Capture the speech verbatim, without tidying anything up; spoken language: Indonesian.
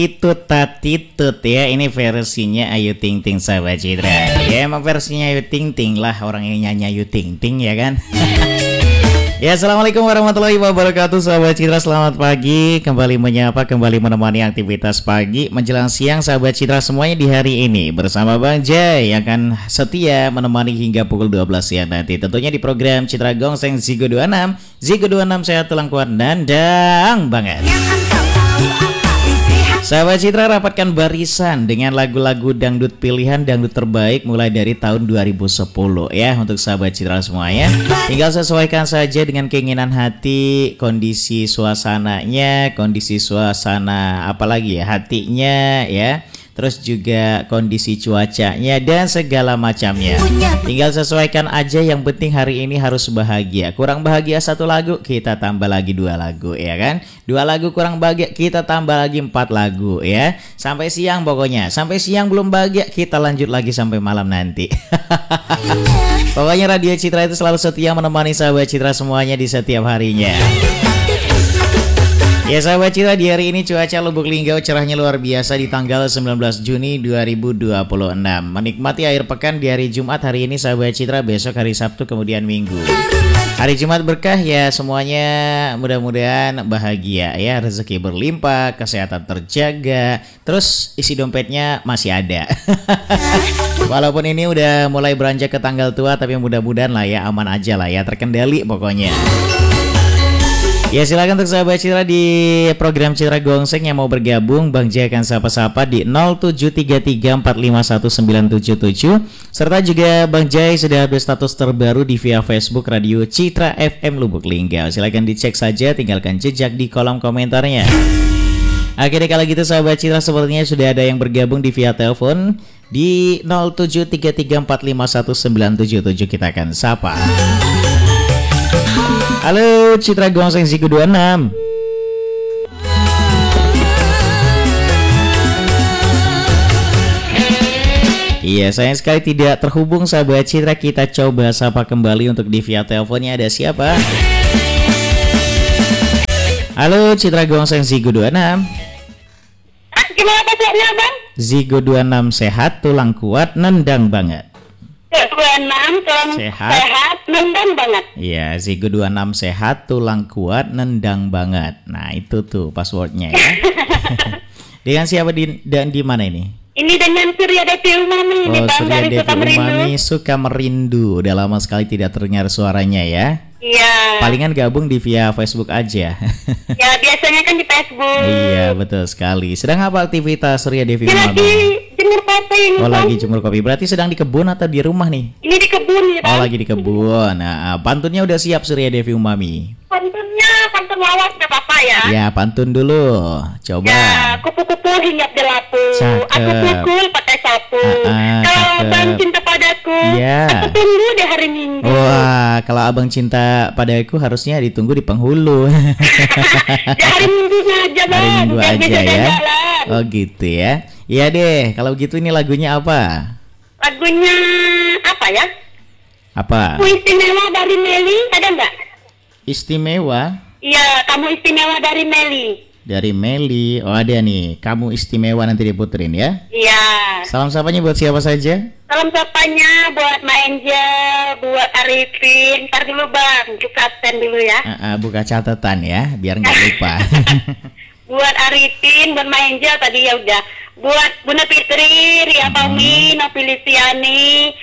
Itu tatitut ya, ini versinya Ayu Ting Ting sahabat Citra. Ya emang versinya Ayu Ting Ting lah, orang yang nyanyi Ayu Ting Ting ya kan. Ya, assalamualaikum warahmatullahi wabarakatuh sahabat Citra, selamat pagi. Kembali menyapa, kembali menemani aktivitas pagi menjelang siang sahabat Citra semuanya di hari ini. Bersama Bang Jay yang akan setia menemani hingga pukul dua belas siang nanti. Tentunya di program Citra Gongseng Zigo dua puluh enam. Zigo dua puluh enam sehat tulang kuat dan dang banget. Sahabat Citra, rapatkan barisan dengan lagu-lagu dangdut pilihan dangdut terbaik mulai dari tahun dua ribu sepuluh ya untuk sahabat Citra semuanya. Tinggal sesuaikan saja dengan keinginan hati, kondisi suasananya, kondisi suasana apalagi ya, hatinya ya. Terus juga kondisi cuacanya dan segala macamnya. Tinggal sesuaikan aja, yang penting hari ini harus bahagia. Kurang bahagia satu lagu, kita tambah lagi dua lagu ya kan. Dua lagu kurang bahagia, kita tambah lagi empat lagu ya. Sampai siang pokoknya. Sampai siang belum bahagia, kita lanjut lagi sampai malam nanti. Pokoknya Radio Citra itu selalu setia menemani sahabat Citra semuanya di setiap harinya. Ya sahabat Citra, di hari ini cuaca Lubuk Linggau cerahnya luar biasa di tanggal sembilan belas Juni dua ribu dua puluh enam. Menikmati akhir pekan di hari Jumat hari ini sahabat Citra, besok hari Sabtu kemudian Minggu. Hari Jumat berkah ya semuanya, mudah-mudahan bahagia ya, rezeki berlimpah, kesehatan terjaga, terus isi dompetnya masih ada. Walaupun ini udah mulai beranjak ke tanggal tua, tapi mudah-mudahan lah ya, aman aja lah ya, terkendali pokoknya. Ya silakan untuk sahabat Citra di program Citra Gongseng yang mau bergabung, Bang Jay akan sapa-sapa di nol tujuh tiga tiga empat lima satu sembilan tujuh tujuh. Serta juga Bang Jay sudah update status terbaru di via Facebook Radio Citra F M Lubuk Linggau. Silakan dicek saja, tinggalkan jejak di kolom komentarnya. Akhirnya kalau gitu sahabat Citra, sepertinya sudah ada yang bergabung di via telepon di nol tujuh tiga tiga empat lima satu sembilan tujuh tujuh. Kita akan sapa. Halo Citra Gongseng Zigo dua puluh enam. Iya, sayang sekali tidak terhubung sahabat Citra. Kita coba sapa kembali untuk di via teleponnya. Ada siapa? Halo Citra Gongseng Zigo dua puluh enam. Gimana kabarnya Bang? Zigo dua puluh enam sehat, tulang kuat, nendang banget. dua puluh enam tulang sehat, sehat nendang banget. Iya, Zigo dua puluh enam sehat, tulang kuat, nendang banget. Nah, itu tuh passwordnya ya. Dengan siapa di dan di mana ini? Ini dengan Surya Devi Umami. Oh, Surya Devi Umami suka merindu. Udah lama sekali tidak terdengar suaranya ya. Iya. Palingan gabung di via Facebook aja. Ya, biasanya kan di Facebook. Iya, betul sekali. Sedang apa aktivitas Surya Devi Dia Umami? lagi jemur kopi. Oh, lagi jemur kopi. Berarti sedang di kebun atau di rumah nih? Ini di kebun ya. Oh, lagi di kebun. Nah, pantunnya udah siap Surya Devi Umami? Pantunnya, pantun lawas gak apa-apa ya. Ya, pantun dulu. Coba. Ya, kupu-kupu hinggap di lapu. Cakep. Aku pukul pakai sapu. Ah, ah, Kalau cakep. abang cinta padaku, Ya. aku tunggu di hari Minggu. Wah, kalau abang cinta padaku harusnya ditunggu di penghulu. Di hari Minggu aja Bang. Hari Minggu Biar aja bisa ya. jalan. Oh gitu ya. Iya deh, kalau gitu ini lagunya apa? Lagunya apa ya? Apa? Kamu istimewa dari Meli, ada nggak? Istimewa Iya, kamu istimewa dari Meli. dari Meli. Oh ada nih, kamu istimewa, nanti diputerin ya. Iya. Salam sapanya buat siapa saja? Salam sapanya buat Ma Angel, buat Arifin. Ntar dulu Bang, buka absen dulu ya. Uh, uh, buka catatan ya, biar nggak lupa. Buat Arifin, buat Ma Angel tadi ya udah. Buat Bunda Fitri, Ria Tommy, Novi Lisiani,